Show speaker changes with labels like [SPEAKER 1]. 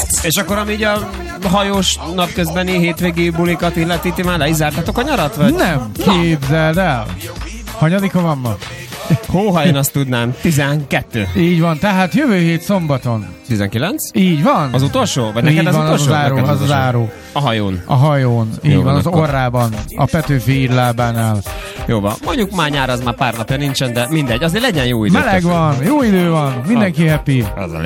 [SPEAKER 1] És akkor amíg a hajós napközbeni hétvégi bulikat illeti, ti már le is zártatok a nyarat? Vagy?
[SPEAKER 2] Nem, képzeld el. Hanyadika van ma?
[SPEAKER 1] Hóha, én azt tudnám. 12.
[SPEAKER 2] Így van, tehát jövő hét szombaton.
[SPEAKER 1] 19?
[SPEAKER 2] Így van.
[SPEAKER 1] Az utolsó? Vagy neked
[SPEAKER 2] így
[SPEAKER 1] az
[SPEAKER 2] van,
[SPEAKER 1] utolsó?
[SPEAKER 2] az az záró.
[SPEAKER 1] A hajón.
[SPEAKER 2] A hajón. Így
[SPEAKER 1] Jó
[SPEAKER 2] van, az
[SPEAKER 1] akkor.
[SPEAKER 2] orrában. A Petőfi írlábánál.
[SPEAKER 1] Jó van. Mondjuk már nyár az már pár napja nincsen, de mindegy. Azért legyen jó idő.
[SPEAKER 2] Meleg van, jó idő van, mindenki happy.
[SPEAKER 1] Az a